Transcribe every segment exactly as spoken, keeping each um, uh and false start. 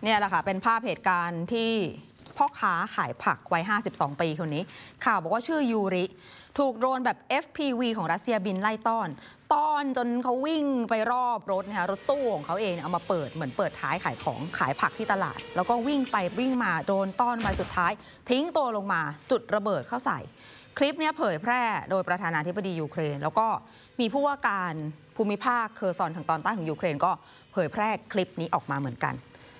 เนี่ยแหละค่ะเป็นภาพเหตุการณ์ที่พ่อค้าขายผักวัยห้าสิบสองปีคนนี้ข่าวบอกว่าชื่อยูริถูกโดรนแบบ เอฟ พี วี ของรัสเซียบินไล่ต้อนต้อนจนเขาวิ่งไปรอบรถนะคะรถตู้ของเขาเองเอามาเปิดเหมือนเปิดท้ายขายของขายผักที่ตลาดแล้วก็วิ่งไปวิ่งมาโดนต้อนไปสุดท้ายทิ้งตัวลงมาจุดระเบิดเข้าใส่คลิปนี้เผยแพร่โดยประธานาธิบดียูเครนแล้วก็มีผู้ว่าการภูมิภาคเคอร์ซอนทางตอนใต้ของยูเครนก็เผยแพร่คลิปนี้ออกมาเหมือนกัน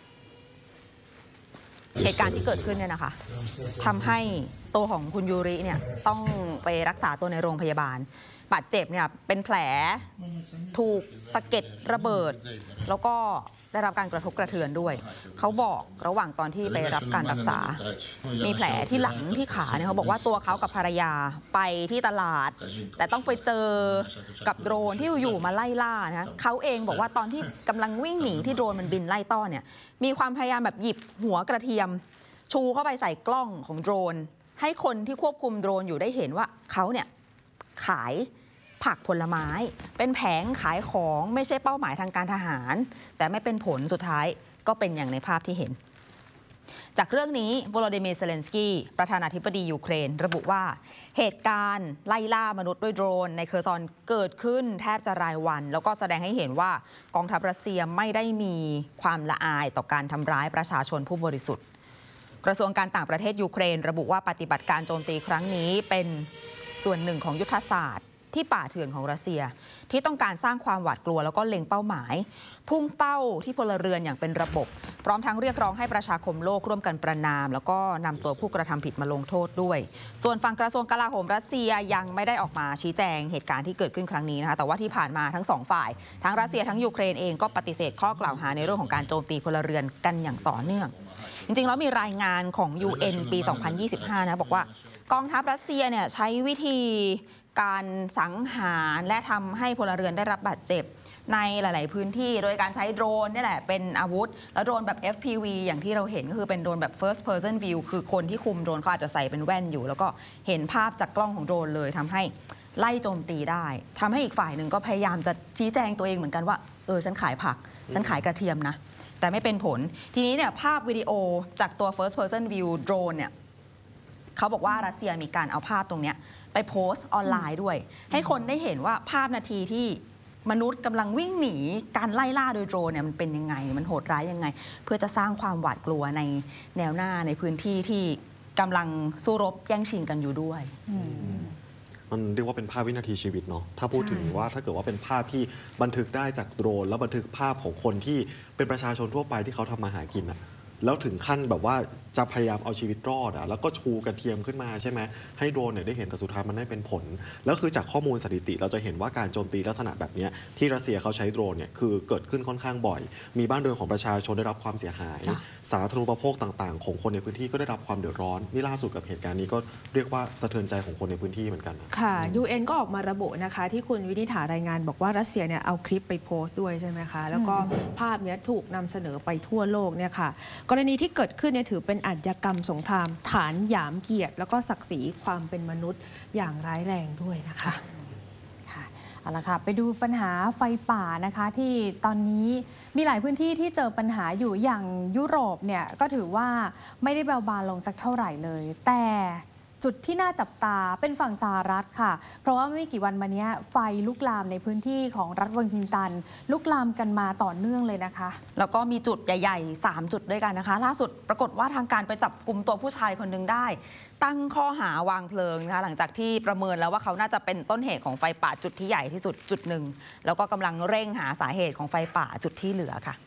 เหตุการณ์ที่เกิดขึ้นเนี่ยนะคะทำให้ตัวของคุณยูริเนี่ยต้องไปรักษาตัวในโรงพยาบาลบาดเจ็บเนี่ยเป็นแผลถูกสะเก็ดระเบิดแล้วก็ได้รับการกระทบกระเทือนด้วยเขาบอกระหว่างตอนที่ไปรับการรักษามีแผลที่หลังที่ขาเนี่ยเขาบอกว่าตัวเขากับภรรยาไปที่ตลาดแต่ต้องไปเจอกับโดรนที่อยู่มาไล่ล่านะเขาเองบอกว่าตอนที่กำลังวิ่งหนีที่โดรนมันบินไล่ต้อนเนี่ยมีความพยายามแบบหยิบหัวกระเทียมชูเข้าไปใส่กล้องของโดรนให้คนที่ควบคุมโดรนอยู่ได้เห็นว่าเขาเนี่ยขายผักผลไม้เป็นแผงขายของไม่ใช่เป้าหมายทางการทหารแต่ไม่เป็นผลสุดท้ายก็เป็นอย่างในภาพที่เห็นจากเรื่องนี้โวโลดิเมียร์ เซเลนสกี้ประธานาธิบดียูเครนระบุว่าเหตุการณ์ไล่ล่ามนุษย์ด้วยโดรนในเคอร์ซอนเกิดขึ้นแทบจะรายวันแล้วก็แสดงให้เห็นว่ากองทัพรัสเซียไม่ได้มีความละอายต่อการทำร้ายประชาชนผู้บริสุทธิ์กระทรวงการต่างประเทศยูเครนระบุว่าปฏิบัติการโจมตีครั้งนี้เป็นส่วนหนึ่งของยุทธศาสตร์ที่ป่าเถื่อนของรัสเซียที่ต้องการสร้างความหวาดกลัวแล้วก็เล็งเป้าหมายพุ่งเป้าที่พลเรือนอย่างเป็นระบบพร้อมทั้งเรียกร้องให้ประชาคมโลกร่วมกันประณามแล้วก็นำตัวผู้กระทำผิดมาลงโทษด้วยส่วนฝั่งกระทรวงกลาโหมรัสเซียยังไม่ได้ออกมาชี้แจงเหตุการณ์ที่เกิดขึ้นครั้งนี้นะคะแต่ว่าที่ผ่านมาทั้งสองฝ่ายทั้งรัสเซียทั้งยูเครนเองก็ปฏิเสธข้อกล่าวหาในเรื่องของการโจมตีพลเรือนกันอย่างต่อเนื่องจริงๆแล้วมีรายงานของ ยู เอ็น ปี สองพันยี่สิบห้า นะบอกว่ากองทัพรัสเซียเนี่ยใช้วิธีการสังหารและทำให้พลเรือนได้รับบาดเจ็บในหลายๆพื้นที่โดยการใช้โดรนนี่แหละเป็นอาวุธแล้วโดรนแบบ เอฟ พี วี อย่างที่เราเห็นก็คือเป็นโดรนแบบ first person view คือคนที่คุมโดรนเขาอาจจะใส่เป็นแว่นอยู่แล้วก็เห็นภาพจากกล้องของโดรนเลยทำให้ไล่โจมตีได้ทำให้อีกฝ่ายหนึ่งก็พยายามจะชี้แจงตัวเองเหมือนกันว่าเออฉันขายผักฉันขายกระเทียมนะแต่ไม่เป็นผลทีนี้เนี่ยภาพวิดีโอจากตัว first person view โดรนเนี่ยเขาบอกว่ารัสเซียมีการเอาภาพตรงนี้ไปโพสต์ออนไลน์ด้วยให้คนได้เห็นว่าภาพนาทีที่มนุษย์กำลังวิ่งหนีการไล่ล่าโดยโดรนเนี่ยมันเป็นยังไงมันโหดร้ายยังไงเพื่อจะสร้างความหวาดกลัวในแนวหน้าในพื้นที่ที่กำลังสู้รบแย่งชิงกันอยู่ด้วยมันเรียกว่าเป็นภาพวินาทีชีวิตเนาะถ้าพูดถึงว่าถ้าเกิดว่าเป็นภาพที่บันทึกได้จากโดรนแล้วบันทึกภาพของคนที่เป็นประชาชนทั่วไปที่เขาทำมาหากินอะแล้วถึงขั้นแบบว่าจะพยายามเอาชีวิตรอดอ่ะแล้วก็ชูกระเทียมขึ้นมาใช่ไหมให้โดรนเนี่ยได้เห็นแต่สุดท้ายมันไม่เป็นผลแล้วคือจากข้อมูลสถิติเราจะเห็นว่าการโจมตีลักษณะแบบนี้ที่รัสเซียเขาใช้โดรนเนี่ยคือเกิดขึ้นค่อนข้างบ่อยมีบ้านเรือนของประชาชนได้รับความเสียหายสาธารณูปโภคต่างๆของคนในพื้นที่ก็ได้รับความเดือดร้อนนี่ล่าสุดกับเหตุการณ์นี้ก็เรียกว่าสะเทือนใจของคนในพื้นที่เหมือนกันค่ะ ยู เอ็น ก็ออกมาระบุนะคะที่คุณวินิฐารายงานบอกว่ารัสเซียเนี่ยเอาคลิปไปโพสต์ด้วยใช่ไหมคะแล้วก็ภาพนี้ถูกนำเสนอไปทั่วโลกเนี่ยค่ะกรณีที่เกิดขึ้นเนี่ยถือเป็นอาชญากรรมสงครามฐานหยามเกียรติแล้วก็ศักดิ์ศรีความเป็นมนุษย์อย่างร้ายแรงด้วยนะคะเอาละค่ะไปดูปัญหาไฟป่านะคะที่ตอนนี้มีหลายพื้นที่ที่เจอปัญหาอยู่อย่างยุโรปเนี่ยก็ถือว่าไม่ได้เบาบางลงสักเท่าไหร่เลยแต่จุดที่น่าจับตาเป็นฝั่งสหรัฐค่ะเพราะว่าไม่กี่วันมานี้ไฟลุกลามในพื้นที่ของรัฐวอชิงตันลุกลามกันมาต่อเนื่องเลยนะคะแล้วก็มีจุดใหญ่ๆสามจุดด้วยกันนะคะล่าสุดปรากฏว่าทางการไปจับกลุ่มตัวผู้ชายคนหนึ่งได้ตั้งข้อหาวางเพลิงนะคะหลังจากที่ประเมินแล้วว่าเขาน่าจะเป็นต้นเหตุของไฟป่าจุดที่ใหญ่ที่สุดจุดหนึ่งแล้วก็กำลังเร่งหาสาเหตุของไฟป่าจุดที่เหลือค่ะ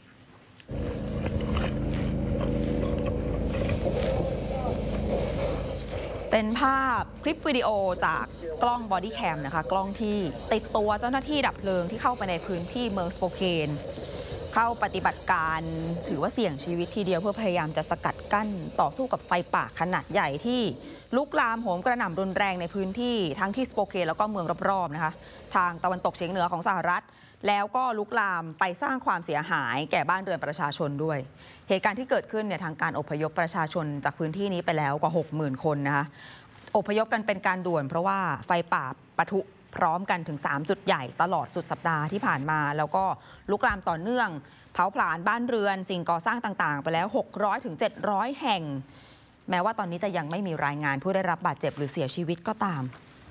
เป็นภาพคลิปวิดีโอจากกล้องบอดี้แคมนะคะกล้องที่ติดตัวเจ้าหน้าที่ดับเพลิงที่เข้าไปในพื้นที่เมืองสโปเคนเข้าปฏิบัติการถือว่าเสี่ยงชีวิตทีเดียวเพื่อพยายามจะสกัดกั้นต่อสู้กับไฟป่าขนาดใหญ่ที่ลุกลามโหมกระหน่ำรุนแรงในพื้นที่ทั้งที่สโปเคนแล้วก็เมืองรอบๆนะคะทางตะวันตกเฉียงเหนือของสหรัฐแล้วก็ลุกลามไปสร้างความเสียหายแก่บ้านเรือนประชาชนด้วยเหตุการณ์ที่เกิดขึ้นเนี่ยทางการอพยพประชาชนจากพื้นที่นี้ไปแล้วกว่า หกหมื่น คนนะคะอพยพกันเป็นการด่วนเพราะว่าไฟป่าปะทุพพร้อมกันถึงสามจุดใหญ่ตลอดสุดสัปดาห์ที่ผ่านมาแล้วก็ลุกลามต่อเนื่องเผาผลาญบ้านเรือนสิ่งก่อสร้างต่างๆไปแล้วหกร้อยถึงเจ็ดร้อยแห่งแม้ว่าตอนนี้จะยังไม่มีรายงานผู้ได้รับบาดเจ็บหรือเสียชีวิตก็ตาม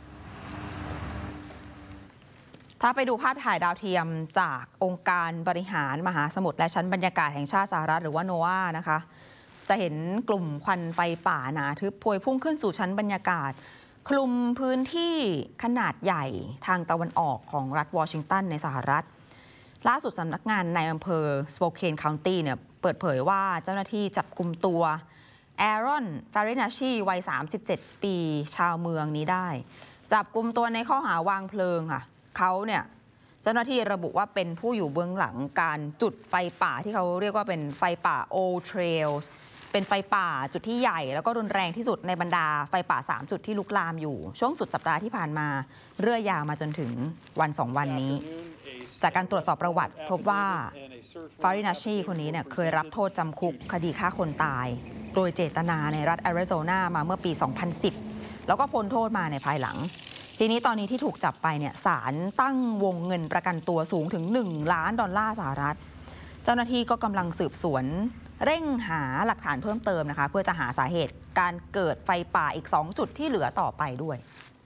ถ้าไปดูภาพถ่ายดาวเทียมจากองค์การบริหารมหาสมุทรและชั้นบรรยากาศแห่งชาติสหรัฐหรือว่าโนอานะคะจะเห็นกลุ่มควันไฟป่าหนาทึบพวยพุ่งขึ้นสู่ชั้นบรรยากาศคลุมพื้นที่ขนาดใหญ่ทางตะวันออกของรัฐวอชิงตันในสหรัฐล่าสุดสำนักงานในอำเภอสโปเคนคันตี้เนี่ยเปิดเผยว่าเจ้าหน้าที่จับกุมตัวแอรอนฟารินาชีวัยสามสิบเจ็ดปีชาวเมืองนี้ได้จับกุมตัวในข้อหาวางเพลิงค่ะเขาเนี่ยเจ้าหน้าที่ระบุว่าเป็นผู้อยู่เบื้องหลังการจุดไฟป่าที่เขาเรียกว่าเป็นไฟป่า Old Trails เป็นไฟป่าจุดที่ใหญ่แล้วก็รุนแรงที่สุดในบรรดาไฟป่าสามจุดที่ลุกลามอยู่ช่วงสุดสัปดาห์ที่ผ่านมาเรื่อยยาวมาจนถึงวันสองวันนี้จากการตรวจสอบประวัติพบว่าฟารินาชีคนนี้เนี่ยเคยรับโทษจำคุกคดีฆ่าคนตายโดยเจตนาในรัฐแอริโซนามาเมื่อปี สองพันสิบ แล้วก็พ้นโทษมาในภายหลังทีนี้ตอนนี้ที่ถูกจับไปเนี่ยศาลตั้งวงเงินประกันตัวสูงถึงหนึ่งล้านดอลลาร์สหรัฐเจ้าหน้าที่ก็กำลังสืบสวนเร่งหาหลักฐานเพิ่มเติมนะคะเพื่อจะหาสาเหตุการเกิดไฟป่าอีกสองจุดที่เหลือต่อไปด้วย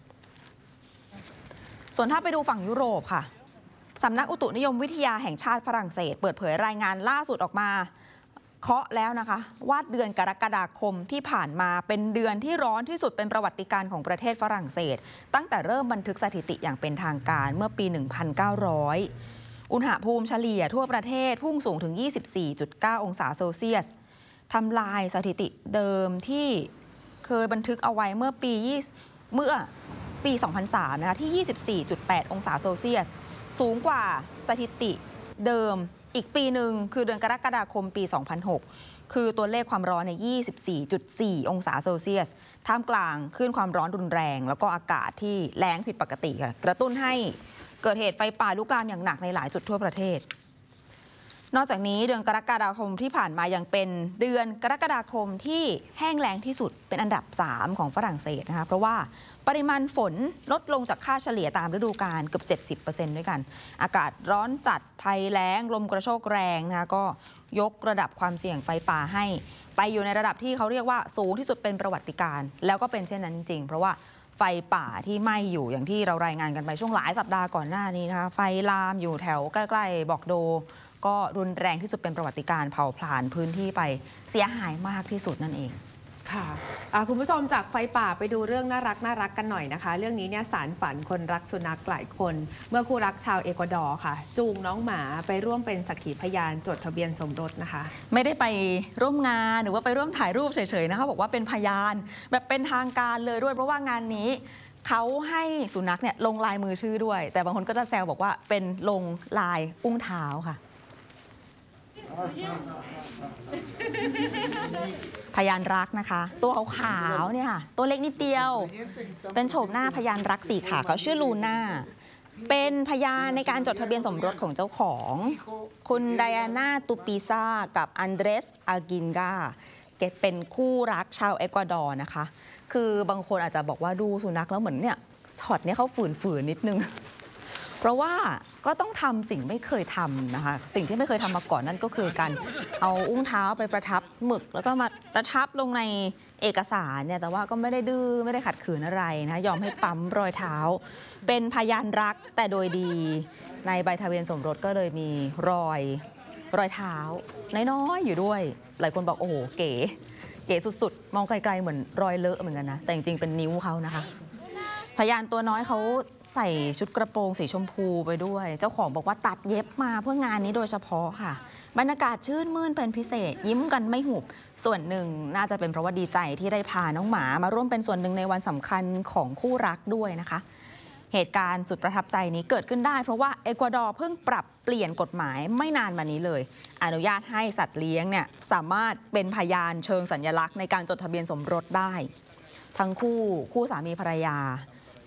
ส่วนถ้าไปดูฝั่งยุโรปค่ะสำนักอุตุนิยมวิทยาแห่งชาติฝรั่งเศสเปิดเผยรายงานล่าสุดออกมาเคาะแล้วนะคะว่าเดือนกรกฎาคมที่ผ่านมาเป็นเดือนที่ร้อนที่สุดเป็นประวัติการณ์ของประเทศฝรั่งเศสตั้งแต่เริ่มบันทึกสถิติอย่างเป็นทางการเมื่อปี หนึ่งพันเก้าร้อย อุณหภูมิเฉลี่ยทั่วประเทศพุ่งสูงถึง ยี่สิบสี่จุดเก้า องศาเซลเซียสทำลายสถิติเดิมที่เคยบันทึกเอาไว้เมื่อปีเมื่อปี สองพันสาม นะคะที่ ยี่สิบสี่จุดแปด องศาเซลเซียสสูงกว่าสถิติเดิมอีกปีหนึ่งคือเดือนกรกฎาคมปี สองพันหก คือตัวเลขความร้อนใน ยี่สิบสี่จุดสี่ องศาเซลเซียสท่ามกลางคลื่นความร้อนรุนแรงแล้วก็อากาศที่แล้งผิดปกติค่ะกระตุ้นให้เกิดเหตุไฟป่าลุกลามอย่างหนักในหลายจุดทั่วประเทศนอกจากนี้เดือนกรกฎาคมที่ผ่านมายังเป็นเดือนกรกฎาคมที่แห้งแล้งที่สุดเป็นอันดับสามของฝรั่งเศสนะคะเพราะว่าปริมาณฝนลดลงจากค่าเฉลี่ยตามฤดูกาลเกือบ เจ็ดสิบเปอร์เซ็นต์ ด้วยกันอากาศร้อนจัดภัยแล้งลมกระโชกแรงนะคะก็ยกระดับความเสี่ยงไฟป่าให้ไปอยู่ในระดับที่เขาเรียกว่าสูงที่สุดเป็นประวัติการณ์แล้วก็เป็นเช่นนั้นจริงๆเพราะว่าไฟป่าที่ไหม้อยู่อย่างที่เรารายงานกันไปช่วงหลายสัปดาห์ก่อนหน้านี้นะคะไฟลามอยู่แถวใกล้ๆบอกโดก็รุนแรงที่สุดเป็นประวัติการณ์เผาผลาญพื้นที่ไปเสียหายมากที่สุดนั่นเองค่ะคุณผู้ชมจากไฟป่าไปดูเรื่องน่ารักน่ารักกันหน่อยนะคะเรื่องนี้เนี่ยสารฝันคนรักสุนัขหลายคนเมื่อคู่รักชาวเอกวาดอร์ค่ะจูงน้องหมาไปร่วมเป็นสักขีพยานจดทะเบียนสมรสนะคะไม่ได้ไปร่วมงานหรือว่าไปร่วมถ่ายรูปเฉยๆนะคะบอกว่าเป็นพยานแบบเป็นทางการเลยด้วยเพราะว่างานนี้เขาให้สุนัขเนี่ยลงลายมือชื่อด้วยแต่บางคนก็จะแซวบอกว่าเป็นลงลายอุ้งเท้าค่ะพยานรักนะคะตัวขาวๆเนี่ยค่ะตัวเล็กนิดเดียวเป็นโฉมหน้าพยานรักสีขาเขาชื่อลูน่าเป็นพยานในการจดทะเบียนสมรสของเจ้าของคุณไดอาน่าตูปิซากับอันเดรสอากินกาเกตเป็นคู่รักชาวเอกวาดอร์นะคะคือบางคนอาจจะบอกว่าดูสุนัขแล้วเหมือนเนี่ยช็อตนี้เขาฝืนๆนิดนึงเพราะว่าก็ต้องทำสิ่งไม่เคยทำนะคะสิ่งที่ไม่เคยทำมาก่อนนั่นก็คือการเอาอุ้งเท้าไปประทับหมึกแล้วก็มาประทับลงในเอกสารเนี่ยแต่ว่าก็ไม่ได้ดื้อไม่ได้ขัดขืนอะไรนะยอมให้ปั๊มรอยเท้าเป็นพยานรักแต่โดยดีในใบทะเบียนสมรสก็เลยมีรอยรอยเท้าน้อยๆอยู่ด้วยหลายคนบอกโอ้โหเก๋เก๋สุดๆมองไกลๆเหมือนรอยเลอะเหมือนกันนะแต่จริงๆเป็นนิ้วเขานะคะพยานตัวน้อยเขาใส่ชุดกระโปรงสีชมพูไปด้วยเจ้าของบอกว่าตัดเย็บมาเพื่องานนี้โดยเฉพาะค่ะบรรยากาศชื่นมื่นเป็นพิเศษยิ้มกันไม่หุบส่วนหนึ่งน่าจะเป็นเพราะว่าดีใจที่ได้พาน้องหมามาร่วมเป็นส่วนหนึ่งในวันสำคัญของคู่รักด้วยนะคะเหตุการณ์สุดประทับใจนี้เกิดขึ้นได้เพราะว่าเอกวาดอร์เพิ่งปรับเปลี่ยนกฎหมายไม่นานมานี้เลยอนุญาตให้สัตว์เลี้ยงเนี่ยสามารถเป็นพยานเชิงสัญลักษณ์ในการจดทะเบียนสมรสได้ทั้งคู่คู่สามีภรรยา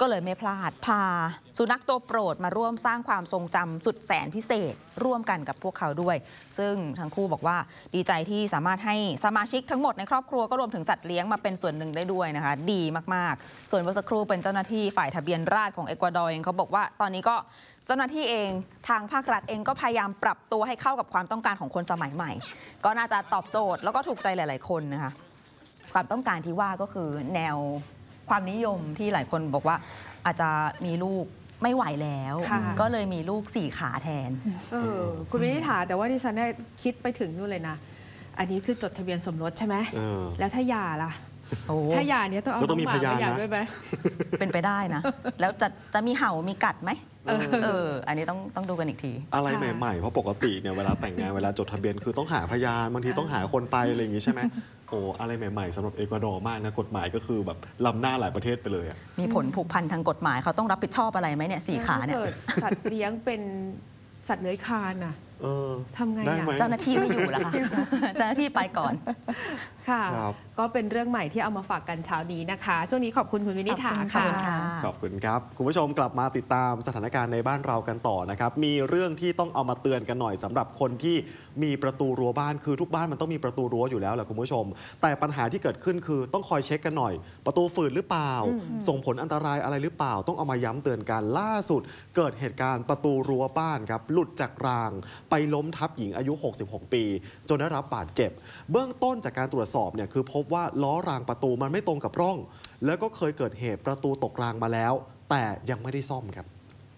ก็เลยไม่พลาดพาสุนัขตัวโปรดมาร่วมสร้างความทรงจำสุดแสนพิเศษร่วมกันกับพวกเขาด้วย ซึ่งทั้งคู่บอกว่าดีใจที่สามารถให้สมาชิกทั้งหมดในครอบครัวก็รวมถึงสัตว์เลี้ยงมาเป็นส่วนหนึ่งได้ด้วยนะคะดีมากๆส่วนเมื่อสักครู่เป็นเจ้าหน้าที่ฝ่ายทะเบียนราษฎร์ของเอกวาดอร์เองเขาบอกว่าตอนนี้ก็เจ้าหน้าที่เองทางภาครัฐเองก็พยายามปรับตัวให้เข้ากับความต้องการของคนสมัยใหม่ก็น่าจะตอบโจทย์แล้วก็ถูกใจหลายๆคนนะคะความต้องการที่ว่าก็คือแนวความนิยมที่หลายคนบอกว่าอาจจะมีลูกไม่ไหวแล้ว ก็เลยมีลูกสี่ขาแทนเออคุณวินิษฐาแต่ว่าดิฉันเนี่ยคิดไปถึงนู่นเลยนะอันนี้คือจดทะเบียนสมรสใช่ไหมแล้วถ้าหย่าล่ะถ้าหย่าเนี้ยต้องเอาน้องหมาไปหย่าด้วยไหมเป็นไปได้นะแล้วจะจะมีเห่ามีกัดไหมเออเอออันนี้ต้องต้องดูกันอีกทีอะไรใหม่ๆเพราะปกติเนี่ยเวลาแต่งงานเวลาจดทะเบียนคือต้องหาพยานบางทีต้องหาคนไปอะไรอย่างงี้ใช่ไหมโอ้อะไรใหม่ๆสำหรับเอกวาดอร์มากนะกฎหมายก็คือแบบล้ำหน้าหลายประเทศไปเลยอ่ะมีผลผูกพันทางกฎหมายเขาต้องรับผิดชอบอะไรไหมเนี่ยสี่ขาเนี่ยสัตว์เลี้ยงเป็นสัตว์เลื้อยคลานอ่ะทำไงอ่ะเจ้าหน้าที่ไม่อยู่แล้วค่ะเจ้าหน้าที่ไปก่อนค่ะก็เป็นเรื่องใหม่ที่เอามาฝากกันเช้านี้นะคะช่วงนี้ขอบคุณคุณวินิษฐาค่ะขอบคุณครับคุณผู้ชมกลับมาติดตามสถานการณ์ในบ้านเรากันต่อนะครับมีเรื่องที่ต้องเอามาเตือนกันหน่อยสำหรับคนที่มีประตูรั้วบ้านคือทุกบ้านมันต้องมีประตูรั้วอยู่แล้วแหละคุณผู้ชมแต่ปัญหาที่เกิดขึ้นคือต้องคอยเช็คกันหน่อยประตูฝืดหรือเปล่าส่งผลอันตรายอะไรหรือเปล่าต้องเอามาย้ำเตือนกันล่าสุดเกิดเหตุการณ์ประตูรั้วบ้านครับหลุดจากรางไปล้มทับหญิงอายุ หกสิบหก ปีจนได้รับบาดเจ็บเบื้องต้นจากการตรวจสอบเนี่ยคือพบว่าล้อรางประตูมันไม่ตรงกับร่องแล้วก็เคยเกิดเหตุประตูตกรางมาแล้วแต่ยังไม่ได้ซ่อมครับ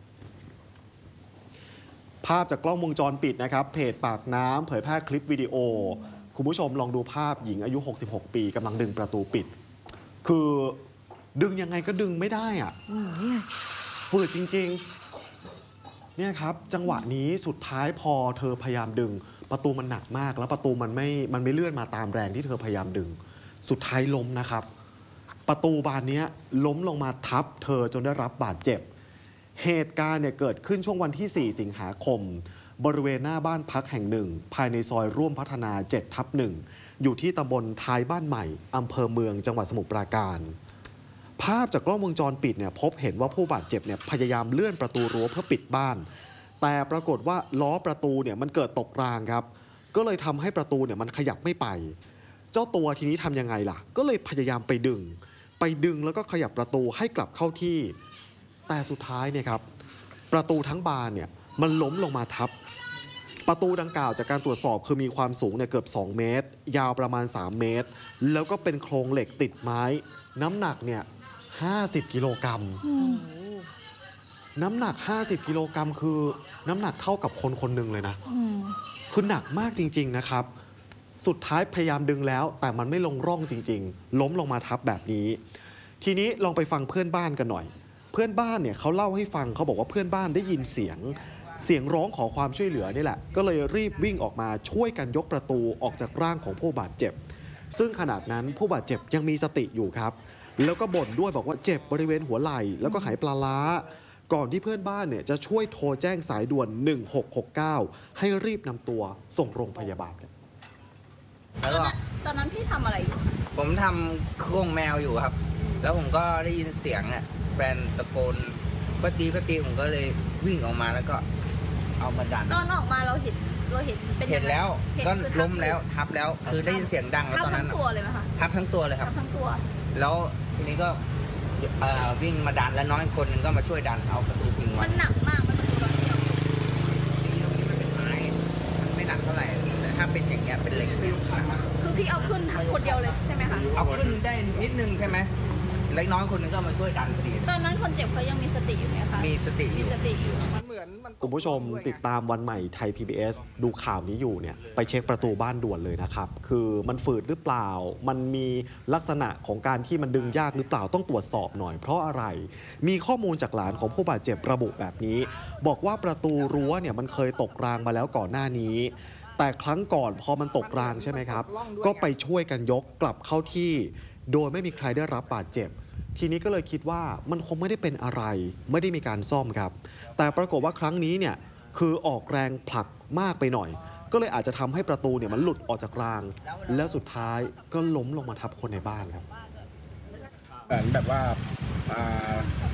ภาพจากกล้องวงจรปิดนะครับเพจปากน้ำเผยแพร่คลิปวิดีโอคุณผู้ชมลองดูภาพหญิงอายุ หกสิบหก ปีกำลังดึงประตูปิดคือดึงยังไงก็ดึงไม่ได้อ่ะฝืดจริงๆเนี่ยครับจังหวะนี้สุดท้ายพอเธอพยายามดึงประตูมันหนักมากแล้วประตูมันไม่มันไม่เลื่อนมาตามแรงที่เธอพยายามดึงสุดท้ายล้มนะครับประตูบานนี้ล้มลงมาทับเธอจนได้รับบาดเจ็บเหตุการณ์เนี่ยเกิดขึ้นช่วงวันที่สี่สิงหาคมบริเวณหน้าบ้านพักแห่งหนึ่งภายในซอยร่วมพัฒนา เจ็ดทับหนึ่ง อยู่ที่ตำบลท้ายบ้านใหม่อำเภอเมืองจังหวัดสมุทรปราการภาพจากกล้องวงจรปิดเนี่ยพบเห็นว่าผู้บาดเจ็บเนี่ยพยายามเลื่อนประตูรั้วเพื่อปิดบ้านแต่ปรากฏว่าล้อประตูเนี่ยมันเกิดตกรางครับก็เลยทำให้ประตูเนี่ยมันขยับไม่ไปเจ้าตัวทีนี้ทำยังไงล่ะก็เลยพยายามไปดึงไปดึงแล้วก็ขยับประตูให้กลับเข้าที่แต่สุดท้ายเนี่ยครับประตูทั้งบานเนี่ยมันล้มลงมาทับประตูดังกล่าวจากการตรวจสอบคือมีความสูงเนี่ยเกือบสองเมตรยาวประมาณสามเมตรแล้วก็เป็นโครงเหล็กติดไม้น้ำหนักเนี่ยห้าสิบกิโลกรัมน้ำหนักห้าสิบกิโลกรัมคือน้ำหนักเท่ากับคนคนหนึ่งเลยนะคือหนักมากจริงๆนะครับสุดท้ายพยายามดึงแล้วแต่มันไม่ลงร่องจริงๆล้มลงมาทับแบบนี้ทีนี้ลองไปฟังเพื่อนบ้านกันหน่อยเพื่อนบ้านเนี่ยเขาเล่าให้ฟังเขาบอกว่าเพื่อนบ้านได้ยินเสียงเสียงร้องขอความช่วยเหลือนี่แหละก็เลยรีบวิ่งออกมาช่วยกันยกประตูออกจากร่างของผู้บาดเจ็บซึ่งขณะนั้นผู้บาดเจ็บยังมีสติอยู่ครับแล้วก็บ่นด้วยบอกว่าเจ็บบริเวณหัวไหล่แล้วก็หายปลาร้าก่อนที่เพื่อนบ้านเนี่ยจะช่วยโทรแจ้งสายด่วนหนึ่งหกหกเก้าให้รีบนำตัวส่งโรงพยาบาลครับตอนนั้นพี่ทำอะไรอยู่ผมทำโครงแมวอยู่ครับแล้วผมก็ได้ยินเสียงอ่ะแฟนตะโกนป้าตีป้าตีผมก็เลยวิ่งออกมาแล้วก็เอามาดันตอนออกมาเราเห็นเราเห็นเป็นเห็นแล้วก็ล้มแล้วทับแล้วคือได้ยินเสียงดังแล้วตอนนั้นทับทั้งตัวเลยไหมคะทับทั้งตัวเลยครับทับทั้งตัวแล้วทีนี้ก็วิ่งมาดันแล้วน้อยคนหนึ่งก็มาช่วยดันเอาประตูพิงไว้มันหนักมากมันประตูเดียวทีนี้มันเป็นไม้มันไม่หนักเท่าไหร่แต่ถ้าเป็นอย่างเงี้ยเป็นเหล็กคือพี่เอาขึ้นคนเดียวเลยใช่ไหมคะเอาขึ้นได้นิดนึงใช่ไหมเล็กน้อยคนหนึ่งก็มาช่วยดันพอดีตอนนั้นคนเจ็บเขายังมีสติอยู่ไหมคะมีสติมีสติอยู่มันเหมือนคุณผู้ชมติดตามวันใหม่ไทย พี บี เอส ดูข่าวนี้อยู่เนี่ยไปเช็คประตูบ้านด่วนเลยนะครับคือมันฝืดหรือเปล่ามันมีลักษณะของการที่มันดึงยากหรือเปล่าต้องตรวจสอบหน่อยเพราะอะไรมีข้อมูลจากหลานของผู้บาดเจ็บระบุแบบนี้บอกว่าประตูรั้วเนี่ยมันเคยตกรางมาแล้วก่อนหน้านี้แต่ครั้งก่อนพอมันตกรางใช่ไหมครับก็ไปช่วยกันยกกลับเข้าที่โดยไม่มีใครได้รับบาดเจ็บทีนี้ก็เลยคิดว่ามันคงไม่ได้เป็นอะไรไม่ได้มีการซ่อมครับแต่ปรากฏว่าครั้งนี้เนี่ยคือออกแรงผลักมากไปหน่อยก็เลยอาจจะทำให้ประตูเนี่ยมันหลุดออกจากรางแล้วสุดท้ายก็ล้มลงมาทับคนในบ้านครับเหมือนแบบว่า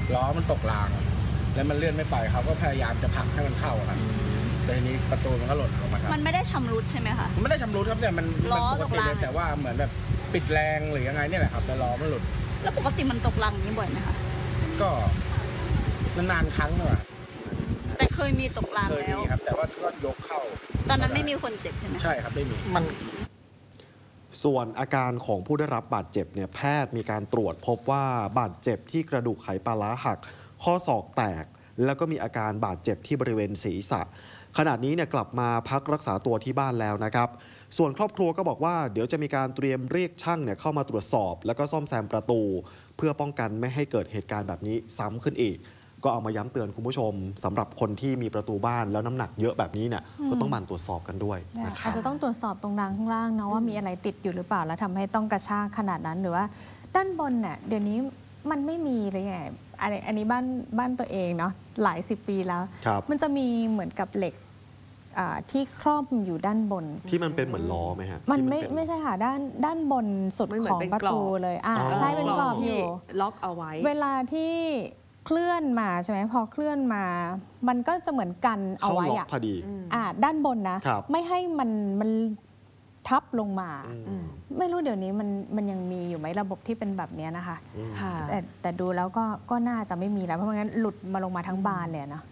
ล้อมันตกรางแล้วมันเลื่อนไม่ไปเขาก็พยายามจะผลักให้มันเข้าครับแต่ทีนี้ประตูมันก็หล่นลงมาครับมันไม่ได้ชำรุดใช่ไหมคะมันไม่ได้ชำรุดครับเนี่ยมันล้อปกตกติรางเลยแต่ว่าเหมือนแบบปิดแรงหรือยังไงเนี่ยแหละครับแต่ล้อมันหลุดแล้วปกติมันตกรางนี้บ่อยไหมคะก็นานๆครั้งเลยแต่เคยมีตกรางเคยแล้วมีครับแต่ว่าก็ยกเข้าตอนนั้นไม่มีคนเจ็บใช่ไหมใช่ครับไม่มีมันส่วนอาการของผู้ได้รับบาดเจ็บเนี่ยแพทย์มีการตรวจพบว่าบาดเจ็บที่กระดูกไขปลาร้าหักข้อศอกแตกแล้วก็มีอาการบาดเจ็บที่บริเวณศีรษะขณะนี้เนี่ยกลับมาพักรักษาตัวที่บ้านแล้วนะครับส่วนครอบครัวก็บอกว่าเดี๋ยวจะมีการเตรียมเรียกช่างเนี่ยเข้ามาตรวจสอบแล้วก็ซ่อมแซมประตูเพื่อป้องกันไม่ให้เกิดเหตุการณ์แบบนี้ซ้ำขึ้นอีกก็เอามาย้ำเตือนคุณผู้ชมสำหรับคนที่มีประตูบ้านแล้วน้ำหนักเยอะแบบนี้เนี่ยก็ต้องหมั่นตรวจสอบกันด้วยนะครับอาจจะต้องตรวจสอบตรงรางข้างล่างเนาะว่ามีอะไรติดอยู่หรือเปล่าแล้วทำให้ต้องกระชากขนาดนั้นหรือว่าด้านบนเนี่ยเดี๋ยวนี้มันไม่มีเลยไงอันนี้อันนี้บ้านบ้านตัวเองเนาะหลายสิบปีแล้วมันจะมีเหมือนกับเหล็กที่ครอบอยู่ด้านบนที่มันเป็นเหมือนล้อไหมฮะมันไม่ไม่ใช่ค่ะด้านด้านบนสุดของประตูเลยอ่าใช่เป็นกรอบอยู่ล็อกเอาไว้เวลาที่เคลื่อนมาใช่ไหมพอเคลื่อนมามันก็จะเหมือนกันเอาไว้อ่ะพอดีอ่าด้านบนนะไม่ให้มันมันทับลงมาไม่รู้เดี๋ยวนี้มันมันยังมีอยู่ไหมระบบที่เป็นแบบนี้นะคะแต่แต่ดูแล้วก็ก็น่าจะไม่มีแล้วเพราะงั้นหลุดมาลงมาทั้งบานเลยนะ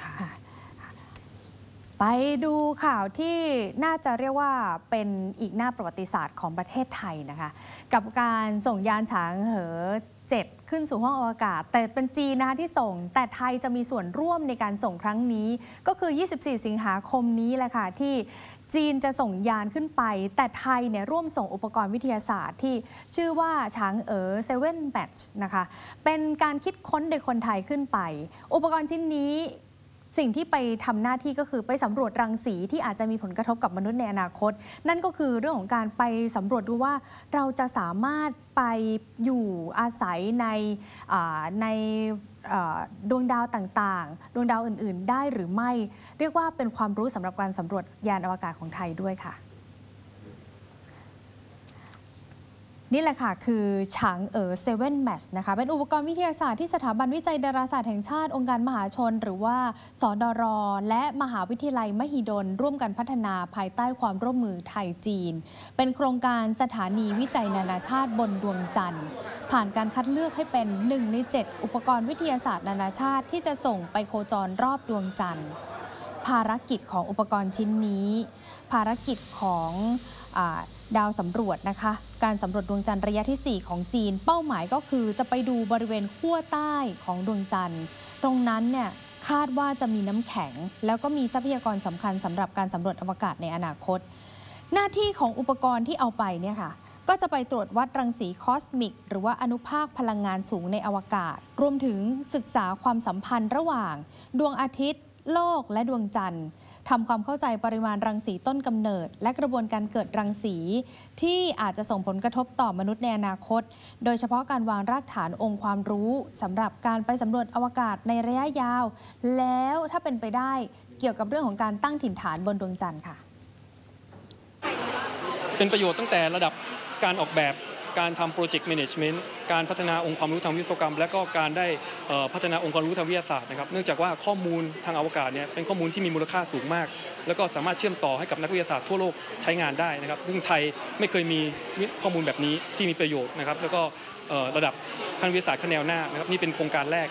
ไปดูข่าวที่น่าจะเรียกว่าเป็นอีกหน้าประวัติศาสตร์ของประเทศไทยนะคะกับการส่งยานฉางเหอเจ็ดขึ้นสู่ห้องอวกาศแต่เป็นจีนนะคะที่ส่งแต่ไทยจะมีส่วนร่วมในการส่งครั้งนี้ก็คือยี่สิบสี่สิงหาคมนี้แหละค่ะที่จีนจะส่งยานขึ้นไปแต่ไทยเนี่ยร่วมส่งอุปกรณ์วิทยาศาสตร์ที่ชื่อว่าฉางเอ๋อเซเว่นแบทนะคะเป็นการคิดค้นโดยคนไทยขึ้นไปอุปกรณ์ชิ้นนี้สิ่งที่ไปทำหน้าที่ก็คือไปสำรวจรังสีที่อาจจะมีผลกระทบกับมนุษย์ในอนาคตนั่นก็คือเรื่องของการไปสำรวจดูว่าเราจะสามารถไปอยู่อาศัยในในดวงดาวต่างๆดวงดาวอื่นๆได้หรือไม่เรียกว่าเป็นความรู้สำหรับการสำรวจยานอวกาศของไทยด้วยค่ะนี่แหละค่ะคือฉางเอ๋อเซเว่นแมชนะคะเป็นอุปกรณ์วิทยาศาสตร์ที่สถาบันวิจัยดาราศาสตร์แห่งชาติองค์การมหาชนหรือว่าสดร.และมหาวิทยาลัยมหิดลร่วมกันพัฒนาภายใต้ความร่วมมือไทยจีนเป็นโครงการสถานีวิจัยนานาชาติบนดวงจันทร์ผ่านการคัดเลือกให้เป็นหนึ่งในเจ็ดอุปกรณ์วิทยาศาสตร์นานาชาติที่จะส่งไปโคจรรอบดวงจันทร์ภารกิจของอุปกรณ์ชิ้นนี้ภารกิจของดาวสำรวจนะคะการสำรวจดวงจันทร์ระยะที่สี่ของจีนเป้าหมายก็คือจะไปดูบริเวณขั้วใต้ของดวงจันทร์ตรงนั้นเนี่ยคาดว่าจะมีน้ำแข็งแล้วก็มีทรัพยากรสำคัญสำหรับการสำรวจอวกาศในอนาคตหน้าที่ของอุปกรณ์ที่เอาไปเนี่ยค่ะก็จะไปตรวจวัดรังสีคอสมิกหรือว่าอนุภาคพลังงานสูงในอวกาศรวมถึงศึกษาความสัมพันธ์ระหว่างดวงอาทิตย์โลกและดวงจันทร์ทำความเข้าใจปริมาณรังสีต้นกำเนิดและกระบวนการเกิดรังสีที่อาจจะส่งผลกระทบต่อมนุษย์ในอนาคตโดยเฉพาะการวางรากฐานองค์ความรู้สำหรับการไปสำรวจอวกาศในระยะยาวแล้วถ้าเป็นไปได้เกี่ยวกับเรื่องของการตั้งถิ่นฐานบนดวงจันทร์ค่ะเป็นประโยชน์ตั้งแต่ระดับการออกแบบการทำโปรเจกต์แมネจเมนต์การพัฒนาองค์ความรู้ทางวิศวกรรมและก็การได้พัฒนาองค์ความรู้ทางวิทยาศาสตร์นะครับเนื่องจากว่าข้อมูลทางอวกาศเนี่ยเป็นข้อมูลที่มีมูลค่าสูงมากแล้วก็สามารถเชื่อมต่อให้กับนักวิทยาศาสตร์ทั่วโลกใช้งานได้นะครับซึ่งไทยไม่เคยมีข้อมูลแบบนี้ที่มีประโยชน์นะครับแล้วก็ระดับขั้นวิทยาศาสตร์ขั้นแนวหน้านะครับนี่เป็นโครงการแรก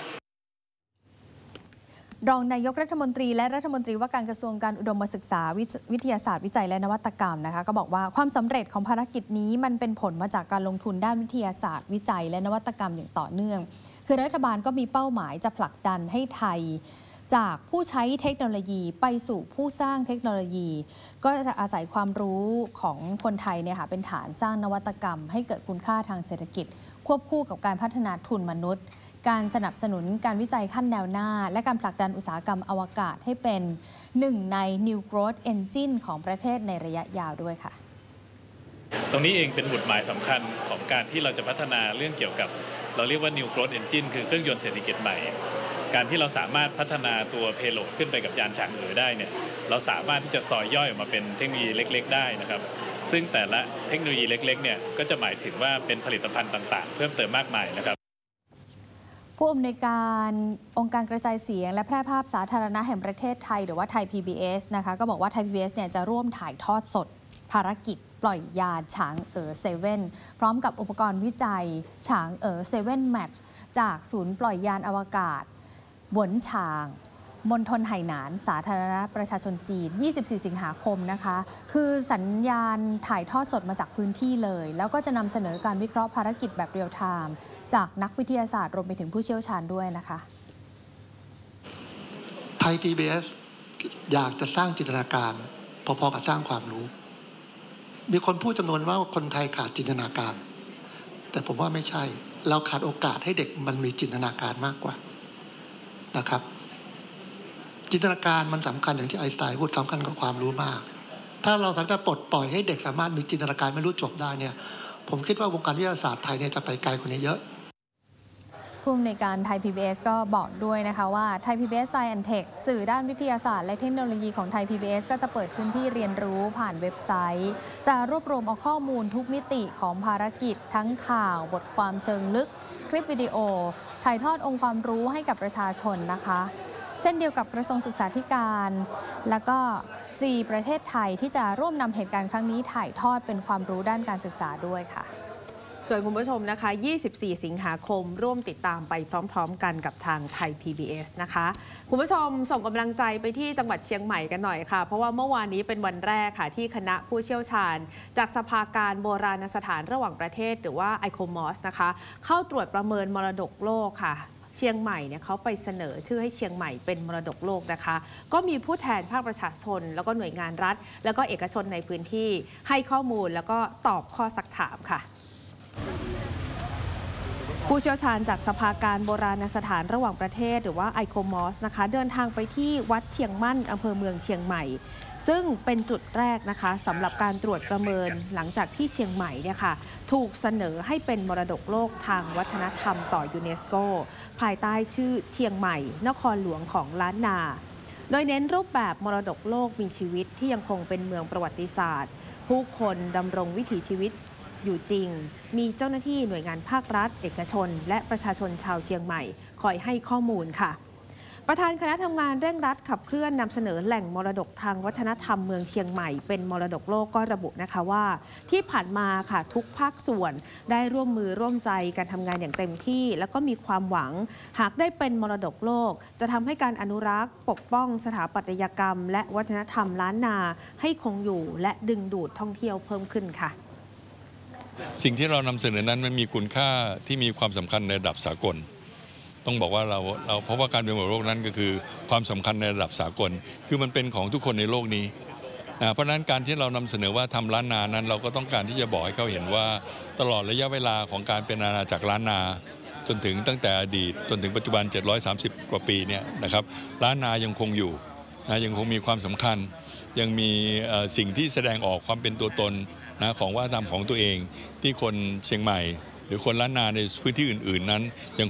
รองนายกรัฐมนตรีและรัฐมนตรีว่าการกระทรวงการอุดมศึกษาวิทยาศาสตร์วิจัยและนวัตกรรมนะคะก็บอกว่าความสำเร็จของภารกิจนี้มันเป็นผลมาจากการลงทุนด้านวิทยาศาสตร์วิจัยและนวัตกรรมอย่างต่อเนื่องคือรัฐบาลก็มีเป้าหมายจะผลักดันให้ไทยจากผู้ใช้เทคโนโลยีไปสู่ผู้สร้างเทคโนโลยีก็จะอาศัยความรู้ของคนไทยเนี่ยค่ะเป็นฐานสร้างนวัตกรรมให้เกิดคุณค่าทางเศรษฐกิจควบคู่กับการพัฒนาทุนมนุษย์การสนับสนุนการวิจัยขั้นแนวหน้าและการผลักดันอุตสาหกรรมอวกาศให้เป็นหนึ่งใน New Growth Engine ของประเทศในระยะยาวด้วยค่ะตรงนี้เองเป็นหมุดหมายสำคัญของการที่เราจะพัฒนาเรื่องเกี่ยวกับเราเรียกว่า New Growth Engine คือเครื่องยนต์เศรษฐกิจใหม่การที่เราสามารถพัฒนาตัว Payload ขึ้นไปกับยานฉางเอ๋อได้เนี่ยเราสามารถที่จะซอยย่อยออกมาเป็นเทคโนโลยีเล็กๆได้นะครับซึ่งแต่ละเทคโนโลยีเล็กๆเนี่ยก็จะหมายถึงว่าเป็นผลิตภัณฑ์ต่างๆเพิ่มเติมมากมายนะครับผู้อำนวยการองค์การกระจายเสียงและแพร่ภาพสาธารณะแห่งประเทศไทยหรือว่าไทย พี บี เอส นะคะก็บอกว่าไทย พี บี เอส เนี่ยจะร่วมถ่ายทอดสดภารกิจปล่อยยานฉางเอ๋อเซเว่นพร้อมกับอุปกรณ์วิจัยฉางเอ๋อเซเว่นแม็กซ์จากศูนย์ปล่อยยานอวกาศหวนฉางมณฑลไหหนานสาธารณรัฐประชาชนจีน ยี่สิบสี่ สิงหาคมนะคะ คือสัญญาณถ่ายทอดสดมาจากพื้นที่เลย แล้วก็จะนำเสนอการวิเคราะห์ภารกิจแบบเรียลไทม์จากนักวิทยาศาสตร์รวมไปถึงผู้เชี่ยวชาญด้วยนะคะไทย พี บี เอส อยากจะสร้างจินตนาการพอๆกับสร้างความรู้ มีคนพูดจำนวนว่าคนไทยขาดจินตนาการ แต่ผมว่าไม่ใช่ เราขาดโอกาสให้เด็กมันมีจินตนาการมากกว่านะครับจินตนาการมันสำคัญอย่างที่ไอน์สไตน์พูดสำคัญกับความรู้มาก ถ้าเราสามารถปลดปล่อยให้เด็กสามารถมีจินตนาการไม่รู้จบได้เนี่ยผมคิดว่าวงการวิทยาศาสตร์ไทยเนี่ยจะไปไกลกว่านี้เยอะผู้อำนวยการไทย พี บี เอส ก็บอกด้วยนะคะว่าไทย พี บี เอส Science and Tech สื่อด้านวิทยาศาสตร์และเทคโนโลยีของไทย พี บี เอส ก็จะเปิดพื้นที่เรียนรู้ผ่านเว็บไซต์ จะรวบรวมเอาข้อมูลทุกมิติของภารกิจทั้งข่าวบทความเชิงลึกคลิปวิดีโอถ่ายทอดองค์ความรู้ให้กับประชาชนนะคะเช่นเดียวกับกระทรวงศึกษาธิการและก็สี่ประเทศไทยที่จะร่วมนำเหตุการณ์ครั้งนี้ถ่ายทอดเป็นความรู้ด้านการศึกษาด้วยค่ะส่วนคุณผู้ชมนะคะ ยี่สิบสี่ สิงหาคมร่วมติดตามไปพร้อมๆกันกับทางไทย พี บี เอส นะคะ คุณผู้ชมส่งกำลังใจไปที่จังหวัดเชียงใหม่กันหน่อยค่ะ เพราะว่าเมื่อวานนี้เป็นวันแรกค่ะที่คณะผู้เชี่ยวชาญจากสภาการโบราณสถานระหว่างประเทศหรือว่า ไอ ซี โอ เอ็ม โอ เอส นะคะเข้าตรวจประเมินมรดกโลกค่ะเชียงใหม่เนี่ยเขาไปเสนอชื่อให้เชียงใหม่เป็นมรดกโลกนะคะก็มีผู้แทนภาคประชาชนแล้วก็หน่วยงานรัฐแล้วก็เอกชนในพื้นที่ให้ข้อมูลแล้วก็ตอบข้อซักถามค่ะผู้เชี่ยวชาญจากสภาการโบราณสถานระหว่างประเทศหรือว่า ไอ ซี โอ เอ็ม โอ เอส นะคะเดินทางไปที่วัดเชียงมั่นอำเภอเมืองเชียงใหม่ซึ่งเป็นจุดแรกนะคะสำหรับการตรวจประเมินหลังจากที่เชียงใหม่เนี่ยค่ะถูกเสนอให้เป็นมรดกโลกทางวัฒนธรรมต่อยูเนสโกภายใต้ชื่อเชียงใหม่นครหลวงของล้านนาโดยเน้นรูปแบบมรดกโลกมีชีวิตที่ยังคงเป็นเมืองประวัติศาสตร์ผู้คนดำรงวิถีชีวิตอยู่จริงมีเจ้าหน้าที่หน่วยงานภาครัฐเอกชนและประชาชนชาวเชียงใหม่คอยให้ข้อมูลค่ะประธานคณะทำงานเร่งรัดขับเคลื่อนนำเสนอแหล่งมรดกทางวัฒนธรรมเมืองเชียงใหม่เป็นมรดกโลกก็ระบุนะคะว่าที่ผ่านมาค่ะทุกภาคส่วนได้ร่วมมือร่วมใจการทำงานอย่างเต็มที่แล้วก็มีความหวังหากได้เป็นมรดกโลกจะทำให้การอนุรักษ์ปกป้องสถาปัตยกรรมและวัฒนธรรมล้านนาให้คงอยู่และดึงดูดท่องเที่ยวเพิ่มขึ้นค่ะสิ่งที่เรานำเสนอนั้นมันมีคุณค่าที่มีความสำคัญในระดับสากลต้องบอกว่าเราเราเพราะว่าการเป็นมรดกโลกนั้นก็คือความสำคัญในระดับสากลคือมันเป็นของทุกคนในโลกนี้นะเพราะฉะนั้นการที่เรานำเสนอว่าทำล้านนานั้นเราก็ต้องการที่จะบอกให้เขาเห็นว่าตลอดระยะเวลาของการเป็นอาณาจักรล้านนาจนถึงตั้งแต่อดีตจนถึงปัจจุบันเจ็ดร้อยสามสิบกว่าปีเนี่ยนะครับล้านนายังคงอยู่นะยังคงมีความสำคัญยังมีสิ่งที่แสดงออกความเป็นตัวตนนะของวัฒนธรรมของตัวเองที่คนเชียงใหม่หรือคนล้านนาในพื้นที่อื่นๆนั้นยัง